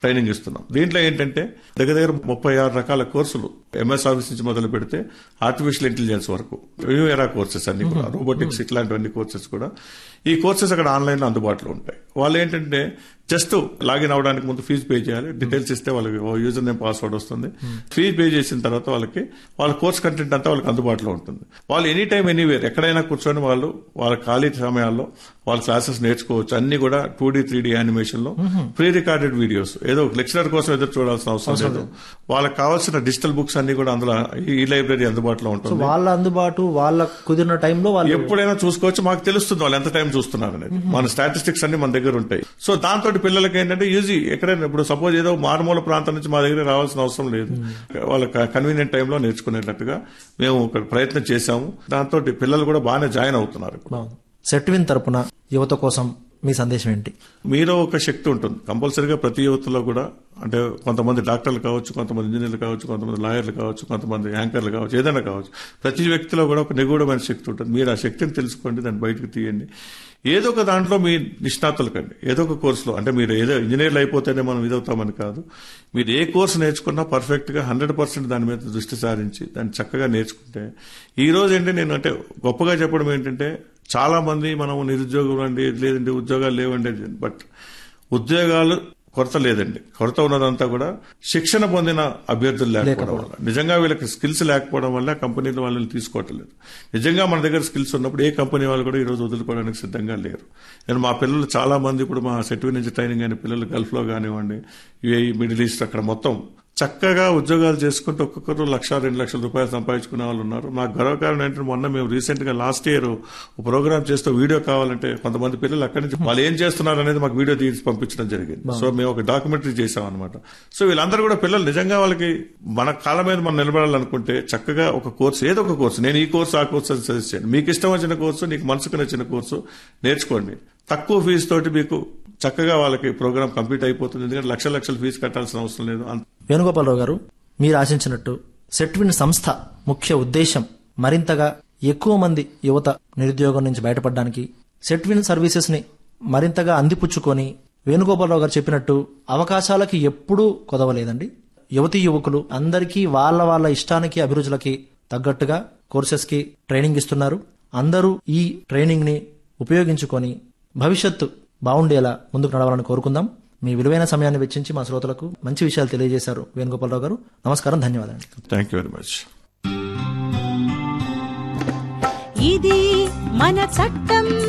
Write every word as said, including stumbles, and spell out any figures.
Training ఇస్తున్నాం. దీంట్లో ఏంటంటే దగ్గర దగ్గర ముప్పై ఆరు రకాల కోర్సులు ఎంఎస్ ఆఫీస్ నుంచి మొదలు పెడితే ఆర్టిఫిషియల్ ఇంటెలిజెన్స్ వరకు న్యూ ఎరా కోర్సెస్ అన్ని కూడా, రోబోటిక్స్ ఇట్లాంటివన్నీ కోర్సెస్ కూడా ఈ కోర్సెస్ అక్కడ ఆన్లైన్ లో అందుబాటులో ఉంటాయి. వాళ్ళు ఏంటంటే జస్ట్ లాగిన్ అవడానికి ముందు ఫీజు పే చేయాలి, డీటెయిల్స్ ఇస్తే వాళ్ళకి యూజర్ నేమ్ పాస్వర్డ్ వస్తుంది. ఫీజు పే చేసిన తర్వాత వాళ్ళకి వాళ్ళ కోర్స్ కంటెంట్ అంతా వాళ్ళకి అందుబాటులో ఉంటుంది. వాళ్ళు ఎనీ టైం ఎనీవేర్ ఎక్కడైనా కూర్చొని వాళ్ళు వాళ్ళ ఖాళీ సమయాల్లో వాళ్ళ క్లాసెస్ నేర్చుకోవచ్చు. అన్ని కూడా two D three D animation లో ప్రీ రికార్డెడ్ వీడియోస్, ఏదో లెక్చరర్ కోసం ఎదురు చూడాల్సిన అవసరం లేదు. వాళ్ళకి కావాల్సిన డిజిటల్ బుక్స్ అన్ని కూడా అందులో ఈ లైబ్రరీ అందుబాటులో ఉంటుంది. వాళ్ళ అందుబాటు వాళ్ళ కుదిరిన టైంలో వాళ్ళు ఎప్పుడైనా చూసుకోవచ్చు. మాకు తెలుస్తుంది వాళ్ళు ఎంత టైం చూస్తున్నారు అనేది. మన స్టాటిస్టిక్స్ అన్ని మన దగ్గర ఉంటాయి. సో దాంతో పిల్లలకి ఏంటంటే ఈజీ, ఎక్కడైనా ఇప్పుడు సపోజ్ ఏదో మారుమూల ప్రాంతం నుంచి మా దగ్గర రావాల్సిన అవసరం లేదు. వాళ్ళ కన్వీనియంట్ టైంలో నేర్చుకునేటట్టుగా మేము ఒక ప్రయత్నం చేశాము. దాంతో పిల్లలు కూడా బాగానే జాయిన్ అవుతున్నారు. సెట్విన్ తరపున యువత కోసం మీ సందేశం ఏంటి? మీలో ఒక శక్తి ఉంటుంది కంపల్సరీగా ప్రతి యువతలో కూడా. అంటే కొంతమంది డాక్టర్లు కావచ్చు, కొంతమంది ఇంజనీర్లు కావచ్చు, కొంతమంది లాయర్లు కావచ్చు, కొంతమంది యాంకర్లు కావచ్చు, ఏదైనా కావచ్చు. ప్రతి వ్యక్తిలో కూడా ఒక నిగూఢమైన శక్తి ఉంటుంది. మీరు ఆ శక్తిని తెలుసుకోండి, దాన్ని బయటకు తీయండి. ఏదో ఒక దాంట్లో మీ నిష్ణాతులు కండి, ఏదో ఒక కోర్సులో. అంటే మీరు ఏదో ఇంజనీర్లు అయిపోతేనే మనం ఇదవుతామని కాదు. మీరు ఏ కోర్సు నేర్చుకున్నా పర్ఫెక్ట్ గా హండ్రెడ్ పర్సెంట్ దాని మీద దృష్టి సారించి దాన్ని చక్కగా నేర్చుకుంటే ఈ రోజు ఏంటి నేను అంటే గొప్పగా చెప్పడం ఏంటంటే చాలా మంది మనం నిరుద్యోగులు అండి, లేదండి ఉద్యోగాలు లేవండి, బట్ ఉద్యోగాలు కొరత లేదండి. కొరత ఉన్నదంతా కూడా శిక్షణ పొందిన అభ్యర్థులు లేకపోవడం వల్ల, నిజంగా వీళ్ళకి స్కిల్స్ లేకపోవడం వల్ల కంపెనీలు వాళ్ళని తీసుకోవటం లేదు. నిజంగా మన దగ్గర స్కిల్స్ ఉన్నప్పుడు ఏ కంపెనీ వాళ్ళు కూడా ఈ రోజు వదులుకోవడానికి సిద్ధంగా లేరు. నేను మా పిల్లలు చాలా మంది ఇప్పుడు మా సెట్వి నుంచి ట్రైనింగ్ అయిన పిల్లలు గల్ఫ్ లో కానివ్వండి, యుఏఈ, మిడిల్ ఈస్ట్, అక్కడ మొత్తం చక్కగా ఉద్యోగాలు చేసుకుంటూ ఒక్కొక్కరు లక్ష రెండు లక్షల రూపాయలు సంపాదించుకునే వాళ్ళు ఉన్నారు. నాకు గర్వకారణం ఏంటంటే మొన్న మేము రీసెంట్ గా లాస్ట్ ఇయర్ ప్రోగ్రామ్ చేస్తూ వీడియో కావాలంటే కొంతమంది పిల్లలు అక్కడి నుంచి వాళ్ళు ఏం చేస్తున్నారు అనేది మాకు వీడియో తీసి పంపించడం జరిగింది. సో మేము ఒక డాక్యుమెంటరీ చేసాం అనమాట. సో వీళ్ళందరూ కూడా పిల్లలు నిజంగా వాళ్ళకి మన కాళ్ళ మీద మనం నిలబడాలనుకుంటే చక్కగా ఒక కోర్సు, ఏదో ఒక కోర్సు, నేను ఈ కోర్సు ఆ కోర్సు అని సజెస్ట్ చేయండి. మీకు ఇష్టం వచ్చిన కోర్సు, నీకు మనసుకు నచ్చిన కోర్సు నేర్చుకోండి. తక్కువ ఫీజు తోటి మీకు చక్కగా వాళ్ళకి ప్రోగ్రామ్ కంప్లీట్ అయిపోతుంది. ఎందుకంటే లక్ష లక్షల ఫీజు కట్టాల్సిన అవసరం లేదు. వేణుగోపాలరావు గారు, మీరు ఆశించినట్టు సెట్విన్ సంస్థ ముఖ్య ఉద్దేశం మరింతగా ఎక్కువ మంది యువత నిరుద్యోగం నుంచి బయటపడడానికి, సెట్విన్ సర్వీసెస్ ని మరింతగా అందిపుచ్చుకొని వేణుగోపాలరావు గారు చెప్పినట్టు అవకాశాలకి ఎప్పుడూ కొదవలేదండి. యువతీ యువకులు అందరికీ వాళ్ళ వాళ్ళ ఇష్టానికి అభిరుచులకి తగ్గట్టుగా కోర్సెస్ కి ట్రైనింగ్ ఇస్తున్నారు. అందరూ ఈ ట్రైనింగ్ ని ఉపయోగించుకొని భవిష్యత్తు బాగుండేలా ముందుకు నడవాలని కోరుకుందాం. మీ విలువైన సమయాన్ని వెచ్చించి మా శ్రోతలకు మంచి విషయాలు తెలియజేశారు వేణుగోపాలరావు గారు. నమస్కారం, ధన్యవాదాలు. Thank you very much. ఇది మన చట్టం.